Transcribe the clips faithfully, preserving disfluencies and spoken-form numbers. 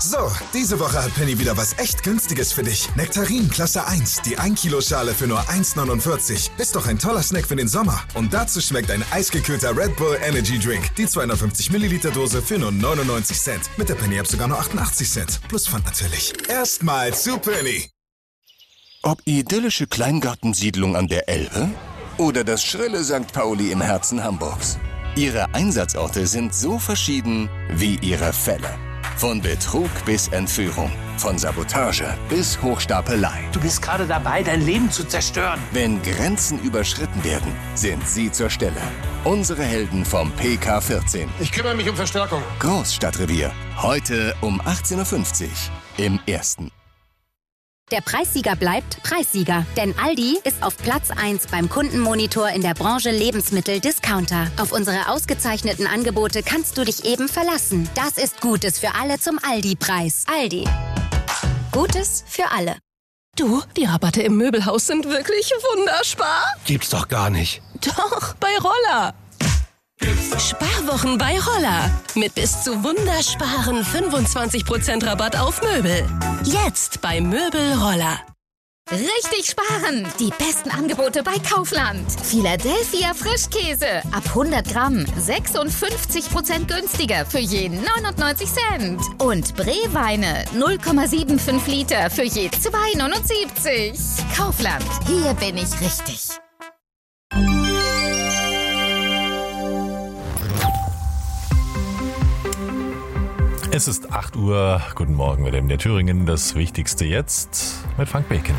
So, diese Woche hat Penny wieder was echt Günstiges für dich. Nektarin Klasse eins, die ein Kilo Schale für nur eins neunundvierzig. Ist doch ein toller Snack für den Sommer. Und dazu schmeckt ein eisgekühlter Red Bull Energy Drink. Die zweihundertfünfzig Milliliter Dose für nur neunundneunzig Cent. Mit der Penny App sogar nur achtundachtzig Cent. Plus Pfand natürlich. Erstmal zu Penny. Ob idyllische Kleingartensiedlung an der Elbe oder das schrille Sankt Pauli im Herzen Hamburgs. Ihre Einsatzorte sind so verschieden wie ihre Fälle. Von Betrug bis Entführung, von Sabotage bis Hochstapelei. Du bist gerade dabei, dein Leben zu zerstören. Wenn Grenzen überschritten werden, sind sie zur Stelle. Unsere Helden vom P K vierzehn. Ich kümmere mich um Verstärkung. Großstadtrevier. Heute um achtzehn Uhr fünfzig im Ersten. Der Preissieger bleibt Preissieger, denn Aldi ist auf Platz eins beim Kundenmonitor in der Branche Lebensmittel-Discounter. Auf unsere ausgezeichneten Angebote kannst du dich eben verlassen. Das ist Gutes für alle zum Aldi-Preis. Aldi. Gutes für alle. Du, die Rabatte im Möbelhaus sind wirklich wunderspar. Gibt's doch gar nicht. Doch, bei Roller. Sparwochen bei Roller. Mit bis zu wundersparen fünfundzwanzig Prozent Rabatt auf Möbel. Jetzt bei Möbel Roller. Richtig sparen! Die besten Angebote bei Kaufland. Philadelphia Frischkäse. Ab hundert Gramm. sechsundfünfzig Prozent günstiger für je neunundneunzig Cent. Und Bree-Weine. null Komma fünfundsiebzig Liter für je zwei neunundsiebzig. Kaufland. Hier bin ich richtig. Es ist acht Uhr. Guten Morgen mit dem der Thüringen. Das Wichtigste jetzt mit Frank Bacon.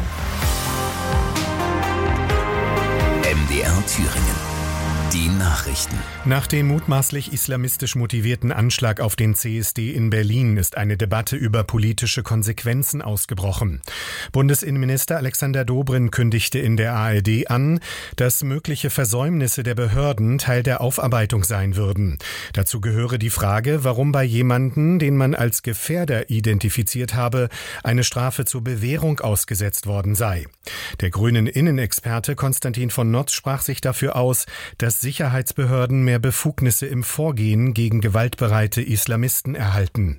M D R Thüringen. Die Nachrichten. Nach dem mutmaßlich islamistisch motivierten Anschlag auf den C S D in Berlin ist eine Debatte über politische Konsequenzen ausgebrochen. Bundesinnenminister Alexander Dobrindt kündigte in der A R D an, dass mögliche Versäumnisse der Behörden Teil der Aufarbeitung sein würden. Dazu gehöre die Frage, warum bei jemandem, den man als Gefährder identifiziert habe, eine Strafe zur Bewährung ausgesetzt worden sei. Der grünen Innenexperte Konstantin von Notz sprach sich dafür aus, dass Sicherheitsbehörden mehr Befugnisse im Vorgehen gegen gewaltbereite Islamisten erhalten.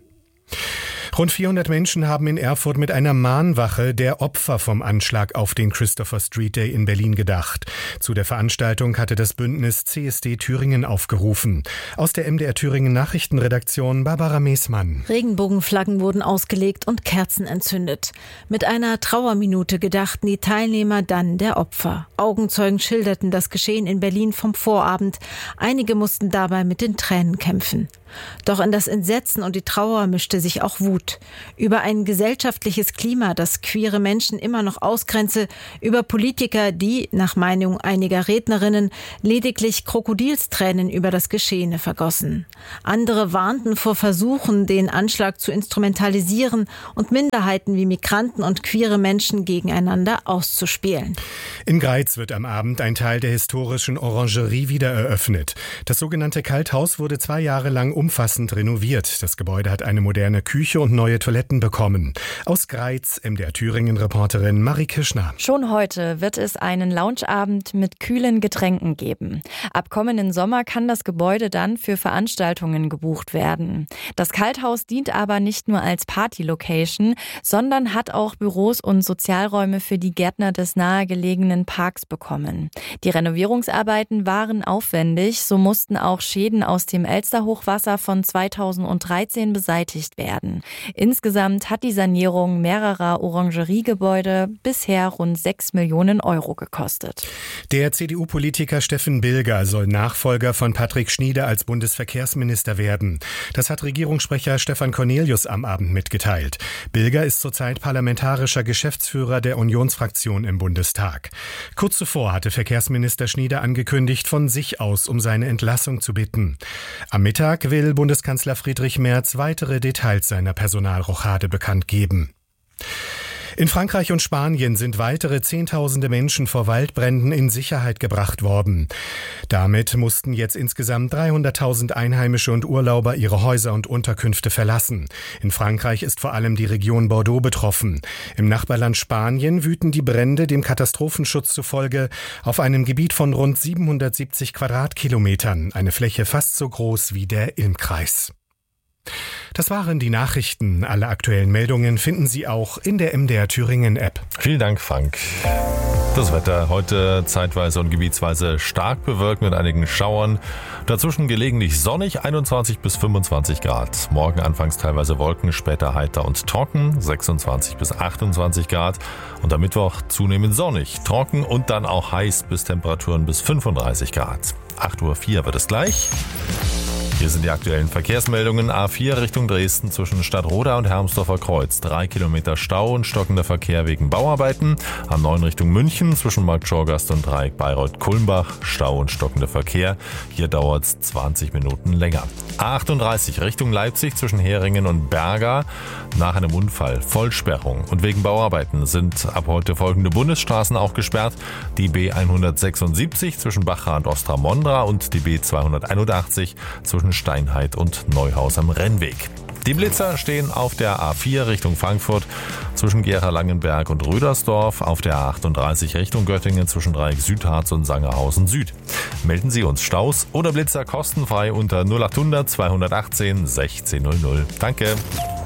Rund vierhundert Menschen haben in Erfurt mit einer Mahnwache der Opfer vom Anschlag auf den Christopher Street Day in Berlin gedacht. Zu der Veranstaltung hatte das Bündnis C S D Thüringen aufgerufen. Aus der M D R Thüringen Nachrichtenredaktion Barbara Meesmann. Regenbogenflaggen wurden ausgelegt und Kerzen entzündet. Mit einer Trauerminute gedachten die Teilnehmer dann der Opfer. Augenzeugen schilderten das Geschehen in Berlin vom Vorabend. Einige mussten dabei mit den Tränen kämpfen. Doch in das Entsetzen und die Trauer mischte sich auch Wut. Über ein gesellschaftliches Klima, das queere Menschen immer noch ausgrenze, über Politiker, die, nach Meinung einiger Rednerinnen, lediglich Krokodilstränen über das Geschehene vergossen. Andere warnten vor Versuchen, den Anschlag zu instrumentalisieren und Minderheiten wie Migranten und queere Menschen gegeneinander auszuspielen. In Greiz wird am Abend ein Teil der historischen Orangerie wieder eröffnet. Das sogenannte Kalthaus wurde zwei Jahre lang umfassend renoviert. Das Gebäude hat eine moderne Küche und neue Toiletten bekommen. Aus Greiz, M D R Thüringen-Reporterin Marie Kirschner. Schon heute wird es einen Loungeabend mit kühlen Getränken geben. Ab kommenden Sommer kann das Gebäude dann für Veranstaltungen gebucht werden. Das Kalthaus dient aber nicht nur als Party-Location, sondern hat auch Büros und Sozialräume für die Gärtner des nahegelegenen Parks bekommen. Die Renovierungsarbeiten waren aufwendig, so mussten auch Schäden aus dem Elsterhochwasser von zweitausenddreizehn beseitigt werden. Insgesamt hat die Sanierung mehrerer Orangeriegebäude bisher rund sechs Millionen Euro gekostet. Der C D U-Politiker Steffen Bilger soll Nachfolger von Patrick Schnieder als Bundesverkehrsminister werden. Das hat Regierungssprecher Stefan Cornelius am Abend mitgeteilt. Bilger ist zurzeit parlamentarischer Geschäftsführer der Unionsfraktion im Bundestag. Kurz zuvor hatte Verkehrsminister Schnieder angekündigt, von sich aus um seine Entlassung zu bitten. Am Mittag will Bundeskanzler Friedrich Merz weitere Details seiner Personalrochade bekannt geben. In Frankreich und Spanien sind weitere Zehntausende Menschen vor Waldbränden in Sicherheit gebracht worden. Damit mussten jetzt insgesamt dreihunderttausend Einheimische und Urlauber ihre Häuser und Unterkünfte verlassen. In Frankreich ist vor allem die Region Bordeaux betroffen. Im Nachbarland Spanien wüten die Brände dem Katastrophenschutz zufolge auf einem Gebiet von rund siebenhundertsiebzig Quadratkilometern, eine Fläche fast so groß wie der Ilmkreis. Das waren die Nachrichten. Alle aktuellen Meldungen finden Sie auch in der M D R Thüringen App. Vielen Dank, Frank. Das Wetter heute zeitweise und gebietsweise stark bewölkt mit einigen Schauern. Dazwischen gelegentlich sonnig, einundzwanzig bis fünfundzwanzig Grad. Morgen anfangs teilweise Wolken, später heiter und trocken, sechsundzwanzig bis achtundzwanzig Grad. Und am Mittwoch zunehmend sonnig, trocken und dann auch heiß bis Temperaturen bis fünfunddreißig Grad. acht Uhr vier wird es gleich. Hier sind die aktuellen Verkehrsmeldungen. A vier Richtung Dresden zwischen Stadtroda und Hermsdorfer Kreuz. Drei Kilometer Stau und stockender Verkehr wegen Bauarbeiten. A neun Richtung München zwischen Markt Schorgast und Dreieck Bayreuth-Kulmbach. Stau und stockender Verkehr. Hier dauert es zwanzig Minuten länger. A achtunddreißig Richtung Leipzig zwischen Heringen und Berga. Nach einem Unfall Vollsperrung. Und wegen Bauarbeiten sind ab heute folgende Bundesstraßen auch gesperrt. Die B hundertsechsundsiebzig zwischen Bachrad und Ostra-Mondra und die B zweihunderteinundachtzig zwischen Steinheit und Neuhaus am Rennweg. Die Blitzer stehen auf der A vier Richtung Frankfurt zwischen Gera-Langenberg und Rödersdorf, auf der A achtunddreißig Richtung Göttingen zwischen Dreieck Südharz und Sangerhausen Süd. Melden Sie uns Staus oder Blitzer kostenfrei unter null achthundert zweihundertachtzehn sechzehn null null. Danke.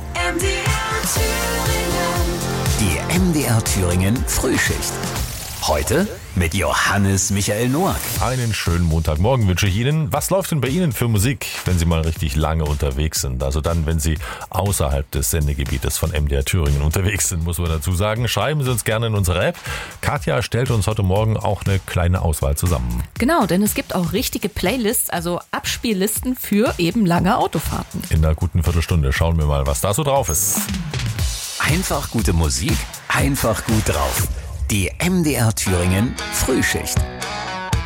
Die M D R Thüringen Frühschicht. Heute mit Johannes Michael Noack. Einen schönen Montagmorgen wünsche ich Ihnen. Was läuft denn bei Ihnen für Musik, wenn Sie mal richtig lange unterwegs sind? Also dann, wenn Sie außerhalb des Sendegebietes von M D R Thüringen unterwegs sind, muss man dazu sagen. Schreiben Sie uns gerne in unsere App. Katja stellt uns heute Morgen auch eine kleine Auswahl zusammen. Genau, denn es gibt auch richtige Playlists, also Abspiellisten für eben lange Autofahrten. In einer guten Viertelstunde schauen wir mal, was da so drauf ist. Einfach gute Musik, einfach gut drauf. Die M D R Thüringen Frühschicht.